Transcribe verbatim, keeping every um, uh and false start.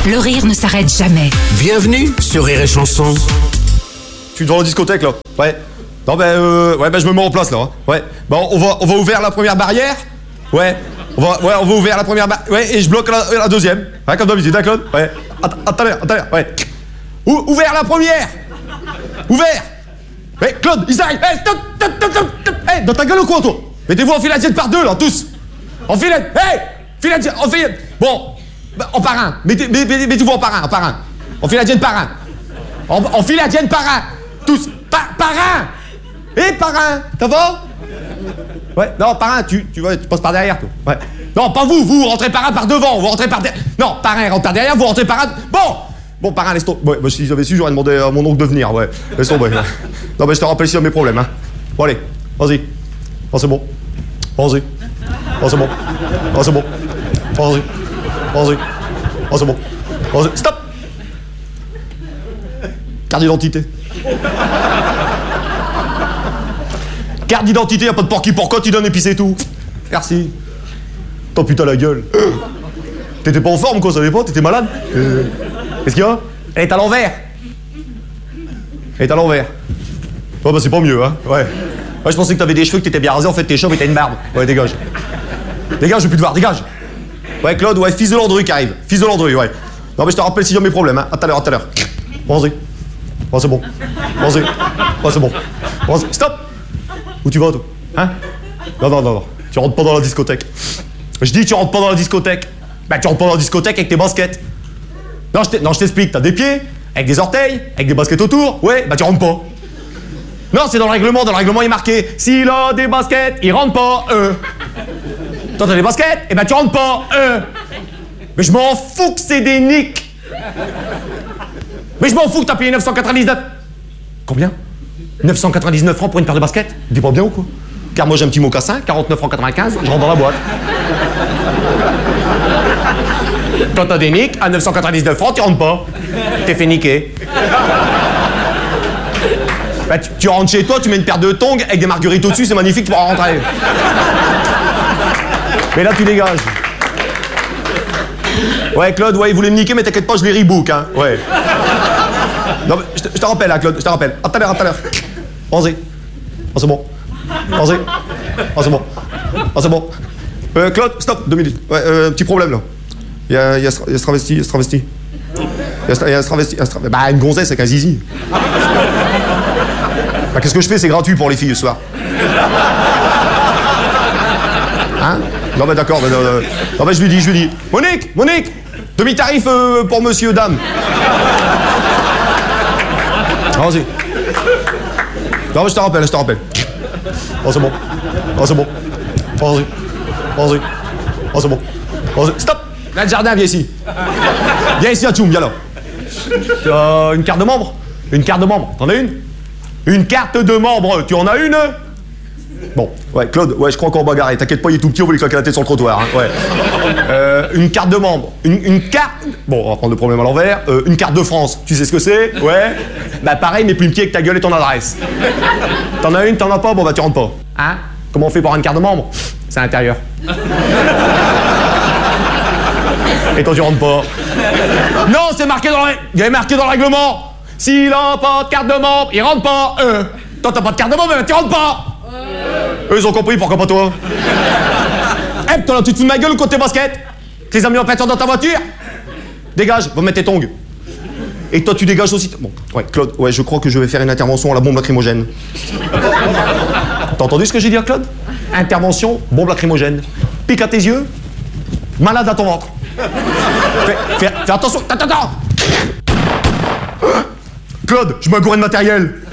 le rire ne s'arrête jamais. Bienvenue sur Rire et Chanson. Je suis devant la discothèque là. Ouais. Non ben euh, ouais ben je me mets en place là. Hein. Ouais. Bon on va on va ouvrir la première barrière. Ouais. On va ouais on va ouvrir la première barrière. Ouais et je bloque la, la deuxième. Ouais comme d'habitude, hein Claude. Ouais. Attendez, attendez. Ouais. Ou, ouvert la première. Ouvert. Ouais Claude, ils arrivent. Hey, stop, stop, stop, stop, stop. Hey, dans ta gueule ou quoi toi? Mettez-vous en filadienne par deux là tous. En filette. Hey, filadienne, en filette. Bon. Bah, en parrain. Mettez, mettez, mettez-vous en parrain, en parrain. En filadienne parrain. En, en filadienne parrain. Tous. Pa, parrain. Eh, parrain. Ça va? Ouais. Non, parrain, tu, tu, vas, tu passes par derrière, toi. Ouais. Non, pas vous. Vous rentrez parrain par devant. Vous rentrez par derrière. Non, parrain rentre par derrière. Vous rentrez parrain. Bon. Bon, parrain, laisse tomber. Ouais, bah, si j'avais su, j'aurais demandé à mon oncle de venir. Ouais. Laisse tomber. Non, mais je te rappelle ici mes problèmes, hein. Bon, allez. Vas-y. Oh, c'est bon. Vas-y. Oh, c'est bon. Oh, c'est bon. Vas-y. Vas-y. Oh, c'est bon. Vas-y. Stop. Carte d'identité. Carte d'identité, y'a pas de porc qui porcotte, il donne et puis c'est tout. Merci. T'en putain la gueule. T'étais pas en forme quoi, ça savais pas? T'étais malade? euh... Qu'est-ce qu'il y a? Elle est à l'envers. Elle est à l'envers. Ouais bah c'est pas mieux hein. Ouais. Ouais je pensais que t'avais des cheveux, que t'étais bien rasé, en fait t'es chauve et t'as une barbe. Ouais dégage. Dégage, je veux plus te voir, dégage. Ouais Claude, ouais, fils de Landru qui arrive. Fils de Landru, ouais. Non mais je te rappelle si j'ai mes problèmes, hein. À tout à l'heure, à tout à l'heure. Vas-y. Oh c'est bon. Vas-y. Oh c'est bon. Vas-y. Stop. Où tu vas toi? Hein? Non, non, non, non. Tu rentres pas dans la discothèque. Je dis tu rentres pas dans la discothèque. Bah tu rentres pas dans la discothèque avec tes baskets. Non je t'explique, t'as des pieds, avec des orteils, avec des baskets autour. Ouais, bah tu rentres pas. Non c'est dans le règlement, dans le règlement il est marqué s'il a des baskets, il rentre pas, euh. Toi t'as des baskets, et bah tu rentres pas, euh. Mais je m'en fous que c'est des nicks. Mais je m'en fous que t'as payé neuf cent quatre-vingt-dix-neuf. Combien? neuf cent quatre-vingt-dix-neuf francs pour une paire de baskets? Dis pas bien ou quoi? Car moi j'ai un petit mocassin, quarante-neuf francs quatre-vingt-quinze, je rentre dans la boîte. Toi t'as des nicks, à neuf cent quatre-vingt-dix-neuf francs, tu rentres pas. T'es fait niquer. Bah, tu, tu rentres chez toi, tu mets une paire de tongs avec des marguerites au-dessus, c'est magnifique, tu pourras rentrer. Mais là tu dégages. Ouais Claude, ouais il voulait me niquer mais t'inquiète pas, je les rebook hein. Ouais. Non mais je te, je te rappelle hein Claude, je te rappelle. À tout à l'heure, à tout à l'heure. Vas-y. Oh c'est bon. Vas-y. Oh c'est bon. Oh c'est bon. Euh, Claude, stop, deux minutes. Ouais, euh, petit problème là. Il y a, il y a, il y a ce travesti, il y a ce travesti. Il y a, il y a ce travesti, il y a ce travesti. Bah une gonzesse avec un zizi. Bah qu'est-ce que je fais, c'est gratuit pour les filles ce soir. Hein? Non bah d'accord, bah, euh, non bah je lui dis, je lui dis. Monique, Monique, demi-tarif euh, pour monsieur, dame. Vas-y. Non mais je te rappelle, je te rappelle. Oh c'est bon. Oh c'est bon. Vas-y. Vas-y. Oh c'est bon. Vas-y. Stop. Là le jardin, viens ici. Viens ici, Atchoum, viens là. Euh, une carte de membre? Une carte de membre. T'en as une? Une carte de membre. Tu en as une? Bon, ouais, Claude, ouais, je crois qu'on va bagarrer. T'inquiète pas, il est tout petit, on va lui claquer la tête sur le trottoir. Hein. Ouais. Euh, une carte de membre. Une, une carte. Bon, on va prendre le problème à l'envers. Euh, une carte de France. Tu sais ce que c'est? Ouais. Bah pareil, mais plus petit avec ta gueule et ton adresse. T'en as une, t'en as pas? Bon, bah tu rentres pas. Hein? Comment on fait pour avoir une carte de membre? C'est à l'intérieur. Et toi, tu rentres pas. Non, c'est marqué dans le... Il y avait marqué dans le règlement. S'il a pas de carte de membre, il rentre pas. Euh. Toi, t'as pas de carte de membre, mais tu rentres pas. Eux, ils ont compris, pourquoi pas toi? Eh, hey, toi, tu te fous de ma gueule ou quoi tes baskets? Tu les as mis en peinture dans ta voiture? Dégage, va mettre tes tongs. Et toi, tu dégages aussi. Bon, ouais, Claude, ouais, je crois que je vais faire une intervention à la bombe lacrymogène. T'as entendu ce que j'ai dit à Claude? Intervention, bombe lacrymogène. Pique à tes yeux, malade à ton ventre. Fais, fais, fais attention. Attends, attends. Claude, je m'ai gouré de matériel.